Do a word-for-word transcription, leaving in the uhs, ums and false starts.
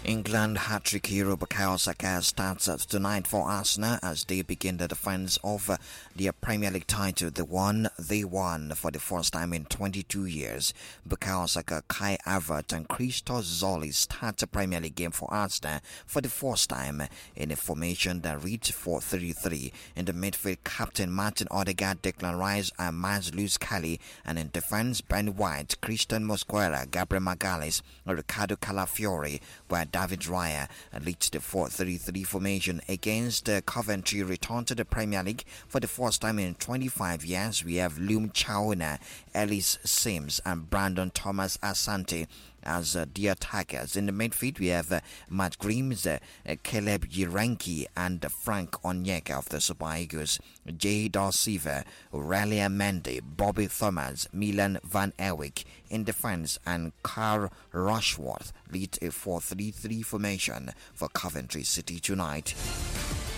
England hat-trick hero Bukayo Saka starts tonight for Arsenal as they begin the defense of uh, their Premier League title. The one they won for the first time in twenty-two years. Bukayo Saka, Kai Havertz and Christos Zoli start a Premier League game for Arsenal for the first time in a formation that reads four three three. In the midfield, captain Martin Odegaard, Declan Rice and Mads Lewis Kelly, and in defense, Ben White, Christian Mosquera, Gabriel Magalhaes, Ricardo Calafiori, where David Raya leads the four three three formation against uh, Coventry. Return to the Premier League for the first time in twenty-five years. We have Liam Chauna, Ellis Sims and Brandon Thomas Asante as uh, the attackers. In the midfield, we have uh, Matt Grimes, uh, uh, Caleb Yiranki and uh, Frank Onyeka of the Super Eagles, Jay Darciva, Aurelia Mendy, Bobby Thomas, Milan Van Ewijk in defense, and Carl Rushworth lead a four three three formation for Coventry City tonight.